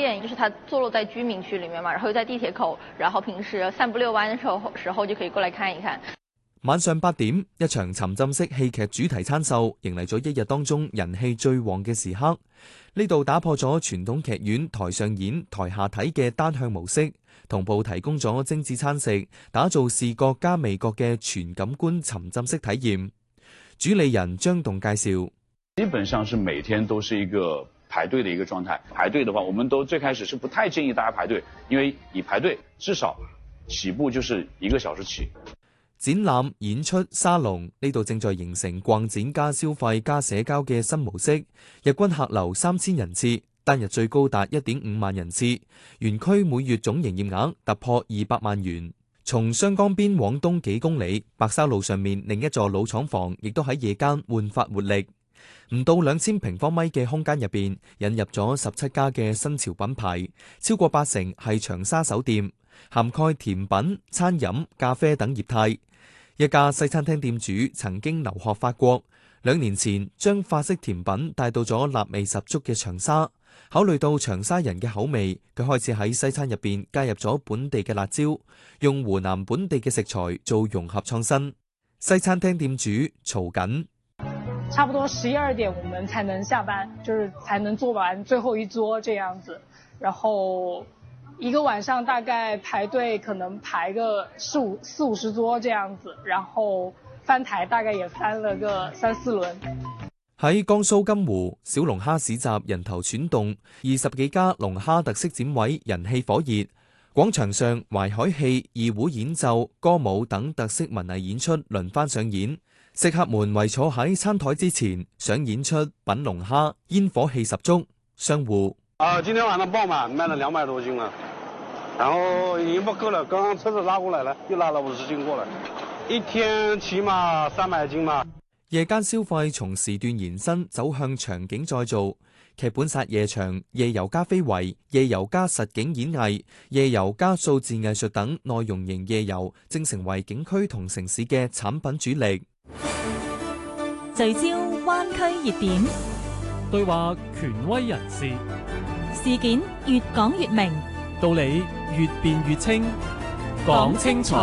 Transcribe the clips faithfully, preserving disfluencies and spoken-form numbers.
店就是它坐落在居民區裡面嘛，然後在地鐵口，然後平時散步遛彎的時候時候就可以過來看一看。 晚上八點，一場沉浸式戲劇主題餐秀迎嚟咗一日當中人氣最旺嘅時刻。呢度打破咗傳統劇院台上演台下睇嘅單向模式，同步提供咗精緻餐食，打造視覺加味覺嘅全感官沉浸式體驗。主理人張棟介紹： 基本上是每天都是一個排隊的一個狀態。排隊的話，我們都最開始是不太建議大家排隊，因為你排隊至少起步就是一個小時起。 展覽、演出、沙龍呢度正在形成逛展加消費加社交嘅新模式，日均客流三千人次，單日最高達一點五萬人次，園區每月總營業額突破二百萬元。從雙江邊往東幾公里，白沙路上面另一座老廠房亦都喺夜間煥發活力。唔到兩千平方米嘅空間入邊，引入咗十七家嘅新潮品牌，超過八成係長沙手店，涵蓋甜品、餐飲、咖啡等業態。一家西餐廳店主曾經留學法國，兩年前將法式甜品帶到咗辣味十足嘅長沙。考慮到長沙人嘅口味，佢開始喺西餐入邊加入咗本地嘅辣椒，用湖南本地嘅食材做融合創新。西餐廳店主曹緊： 差不多十一二點我們才能下班，就是才能做完最後一桌這樣子，然後一個晚上大概排隊可能排個四五四五十桌這樣子，然後翻台大概也翻了個三四輪。 喺江蘇金湖，小龍蝦市集人頭攒動，二十幾家龍蝦特色展位人氣火熱。廣場上淮海戲、二胡演奏、歌舞等特色文藝演出輪番上演，食客們圍坐喺餐台之前，想演出品龍蝦，煙火氣十足。商戶： 啊，今天晚上爆滿，賣了兩百多斤了，然後已經不夠了，剛剛車子拉過來了，又拉了五十斤過來，一天起碼三百斤嘛。 夜間消費從時段延伸走向場景再造，劇本殺夜場、夜遊加非遺、夜遊加實景演藝、夜遊加數字藝術等內容型夜遊，正成為景區同城市嘅產品主力。 聚焦灣區熱點， 對話權威人士， 事件越講越明， 道理越辯越清，講清楚。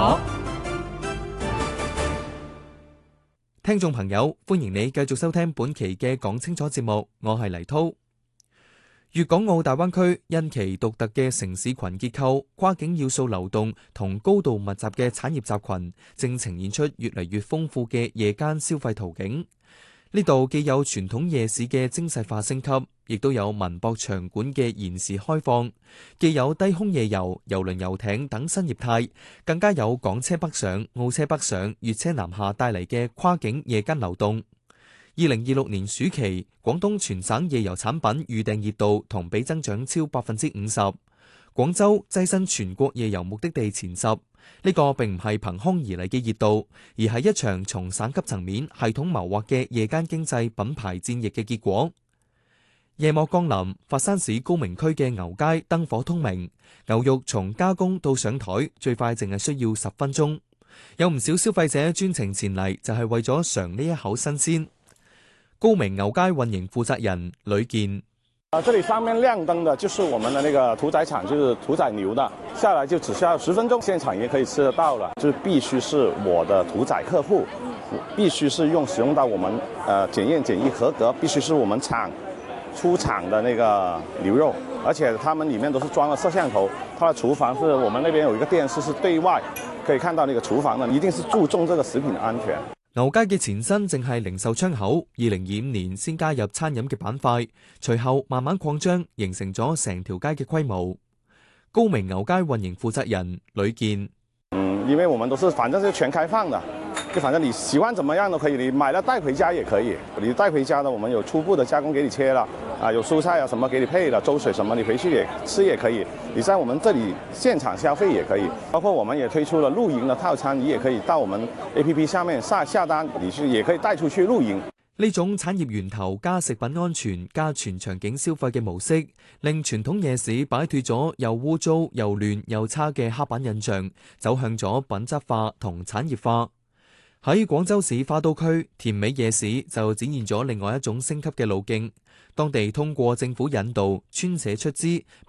聽眾朋友，歡迎你繼續收聽本期嘅講清楚節目，我係黎濤。粵港澳大灣區因其獨特嘅城市群結構、跨境要素流動同高度密集嘅產業集群，正呈現出越嚟越豐富嘅夜間消費途徑。呢度既有傳統夜市嘅精細化升級，亦都有文博場館嘅延時開放，既有低空夜遊、郵輪遊艇等新業態，更加有港車北上、澳車北上、粵車南下帶嚟嘅跨境夜間流動。二零二六年暑期，廣東全省夜遊產品預訂熱度同比增長超百分之五十，廣州躋身全國夜遊目的地前十。呢個並唔係憑空而嚟嘅熱度，而係一場從省級層面系統謀劃嘅夜間經濟品牌戰役嘅結果。夜幕降臨，佛山市高明區嘅牛街燈火通明，牛肉從加工到上台最快淨係需要十分鐘。有唔少消費者專程前嚟，就係為咗嘗呢一口新鮮。高明牛街運營負責人呂健： 啊，這裡上面亮燈的就是我們的那個屠宰場，就是屠宰牛的，下來就只需要十分鐘，現場也可以吃得到了。就是必須是我的屠宰客戶，必須是用使用到我們呃檢驗檢疫合格，必須是我們廠出廠的那個牛肉，而且他們裡面都是裝了攝像頭，它的廚房是我們那邊有一個電視是對外可以看到那個廚房的，一定是注重這個食品的安全。 牛街嘅前身正係零售窗口，二零二五年先加入餐飲嘅板塊，隨後慢慢擴張，形成咗成條街嘅規模。高明牛街運營負責人呂健： 嗯，因為我們都是反正是全開放的，就反正你喜歡怎麼樣都可以，你買了帶回家也可以。你帶回家的，我們有初步的加工給你切了，啊，有蔬菜啊什麼給你配了，粥水什麼你回去也吃也可以。你在我們這裡現場消費也可以，包括我們也推出了露營的套餐，你也可以到我們 A P P 下面下下單，你是也可以帶出去露營。 呢種產業源頭加食品安全加全場景消費嘅模式，令傳統夜市擺脫咗又污糟又亂又差嘅刻板印象，走向咗品質化同產業化。喺廣州市花都區，甜美夜市就展現咗另外一種升級嘅路徑。當地通過政府引導，村社出資，